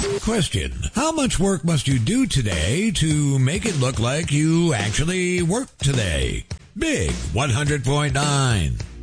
Question. How much work must you do today to make it look like you actually worked today? Big 100.9.